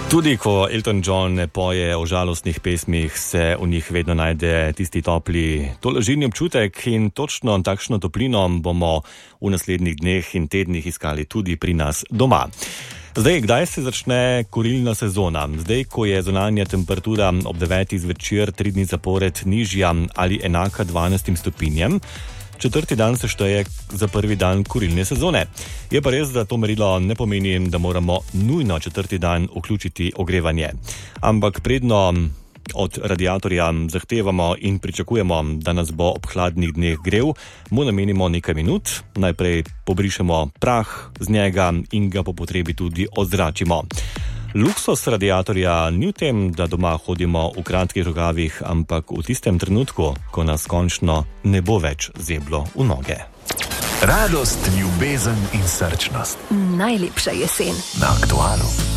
Tudi ko Elton John poje o žalostnih pesmih, se v njih vedno najde tisti topli tolažilni občutek in točno takšno toplino bomo v naslednjih dneh in tednih iskali tudi pri nas doma. Zdaj, kdaj se začne kurilna sezona? Zdaj, ko je zunanja temperatura ob 9. zvečer 3 dni zapored nižja ali enaka 12 stopinjem, 4. dan se šteje za prvi dan kurilne sezone. Je pa res, da to merilo ne pomeni, da moramo nujno 4. dan vključiti ogrevanje. Ampak predno od radiatorja zahtevamo in pričakujemo, da nas bo ob hladnih dneh grel, mu namenimo nekaj minut, najprej pobrišemo prah z njega in ga po potrebi tudi ozračimo. Luksus radiatorja ni v tem, da doma hodimo v kratkih rokavih, ampak v tistem trenutku, ko nas končno ne bo več zeblo v noge. Radost, ljubezen in srčnost. Najlepša jesen. Na Aktualu.